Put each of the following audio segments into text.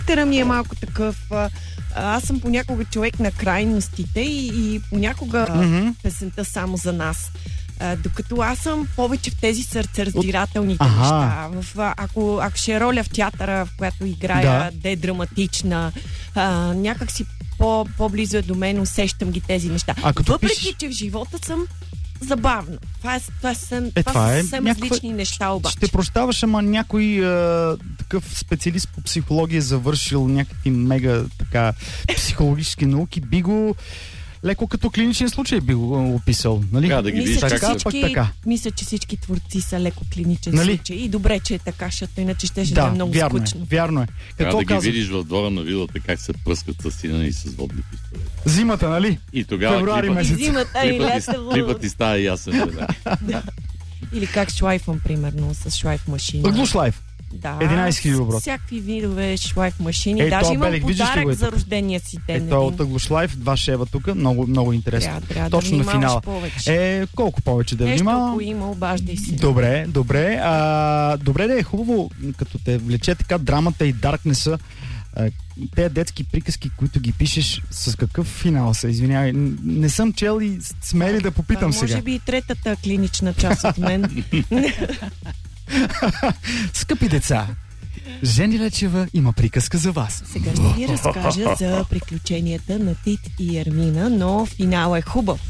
характера ми е малко такъв. Аз съм понякога човек на крайностите и понякога песента само за нас. Докато аз съм повече в тези сърцераздирателните неща. Ако ще е роля в театъра, в която играя, да е драматична, някак си по-близо е до мен, усещам ги тези неща. Въпреки, че в живота съм забавна. Това са съвсем различни неща обаче. Ще прощаваш, ама някой такъв специалист по психология завършил някакви мега психологически науки, би го леко като клиничен случай би го описал, нали? Да ги видиш така. Мисля, че всички творци са леко клиничен случай. И добре, че е така, защото иначе ще да е много скучно. Вярно е. Трябва да ги видиш в двора на вилата как се пръскат с сина и с водни пистолети. Зимата, нали? И тогава февруари месец. Клипът ти става ясен. Или как шлайфвам, примерно, с шлайф машина. Ъглошлайф. Да, 11 000 оборот. Всякакви видове шлайф машини. Даже имам подарък за рождения си ден. Ето от Ъглошлайф, 2 шева тук. Много, много интересно. Трябва точно да на финала. Повече. Колко повече да внимавам? Нещо, ако има, обаждай си. Добре. Добре да е хубаво, като те влече така драмата и даркнеса. Те детски приказки, които ги пишеш, с какъв финал са? Извинявай, не съм чел и смели да попитам сега. Може би и третата клинична част от мен. Скъпи деца, Жени Лечева има приказка за вас. Сега ще ви разкажа за приключенията на Тит и Ермина, но финал е хубав.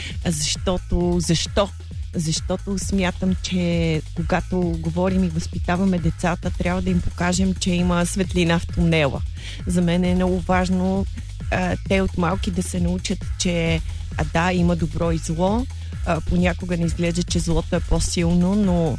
Защото смятам, че когато говорим и възпитаваме децата, трябва да им покажем, че има светлина в тунела. За мен е много важно те от малки да се научат, че има добро и зло. Понякога не изглежда, че злото е по-силно, но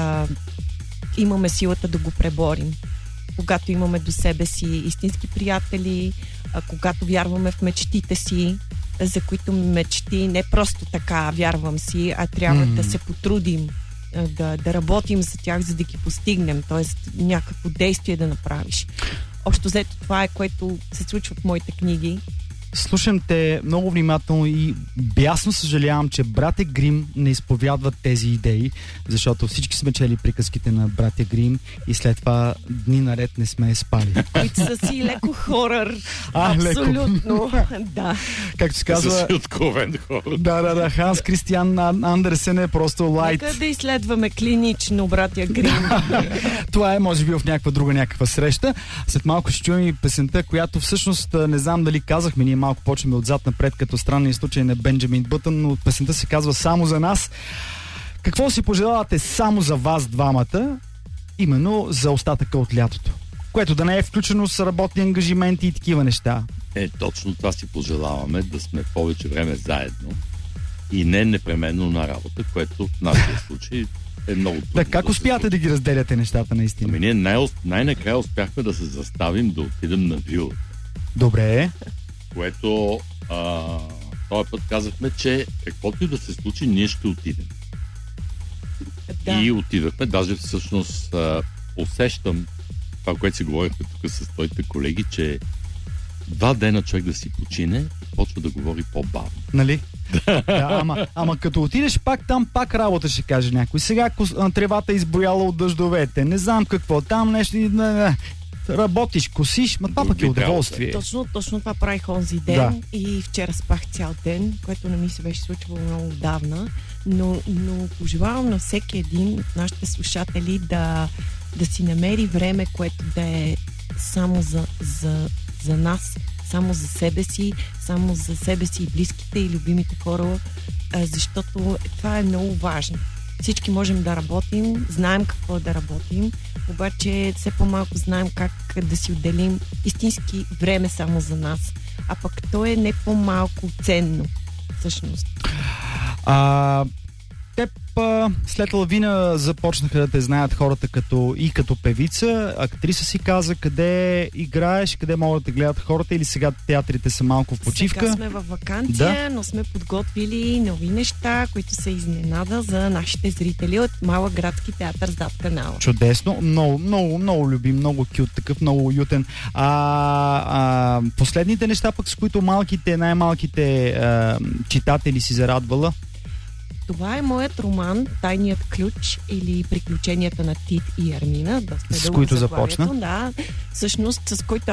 имаме силата да го преборим. Когато имаме до себе си истински приятели, когато вярваме в мечтите си, за които мечти не просто така вярвам си, а трябва да се потрудим, да работим за тях, за да ги постигнем, т.е. някакво действие да направиш. Общо взето това е, което се случва в моите книги. Слушам те много внимателно и бясно съжалявам, че братя Грим не изповядват тези идеи, защото всички сме чели приказките на братя Грим и след това дни наред не сме спали. Които са си леко хорър. Абсолютно. Да. Както се казва... Са си откровен хорър. Да. Ханс Кристиан Андерсен е просто лайт. Нека да изследваме клинично братя Грим. Това е, може би, в някаква среща. След малко ще чуем и песента, която всъщност не знам дали казахме, ние малко почваме отзад напред, като странния случай на Бенджамин Бътън, но песента се казва "Само за нас". Какво си пожелавате само за вас двамата, именно за остатъка от лятото? Което да не е включено с работни ангажименти и такива неща. Точно това си пожелаваме, да сме повече време заедно и не непременно на работа, което в нашия случай е много трудно. Да, как успяте да ги разделяте нещата наистина? Ние най-накрая успяхме да се заставим да отидем на вилата. Добре. Което този път казахме, че каквото и да се случи, ние ще отидем. Да. И отидахме. Даже всъщност усещам това, което си говорихме тук с твоите колеги, че 2 дена човек да си почине, почва да говори по-бавно. Нали? Ама като отидеш пак там, пак работа ще каже някой. Сега тревата е изброяла от дъждовете. Не знам какво. Там нещо... Работиш, косиш, това пък е удоволствие. Точно това правих онзи ден и вчера спах цял ден, което не ми се беше случвало много отдавна, но пожелавам на всеки един от нашите слушатели да си намери време, което да е само за нас, само за себе си, и близките и любимите хора, защото това е много важно. Всички можем да работим, знаем какво да работим, обаче все по-малко знаем как да си отделим истински време само за нас. А пък то е не по-малко ценно, всъщност. Теб след Лавина започнаха да те знаят хората като певица. Актриса си каза, къде играеш, къде могат да гледат хората, или сега театрите са малко в почивка? Сега сме във ваканция, но сме подготвили нови неща, които са изненада за нашите зрители от Малък градски театър зад канала. Чудесно, много любим, много кют, такъв много уютен. Последните неща пък, с които най-малките читатели си зарадвала? Това е моят роман "Тайният ключ" или "Приключенията на Тит и Ермина". С които започна? Да, всъщност с който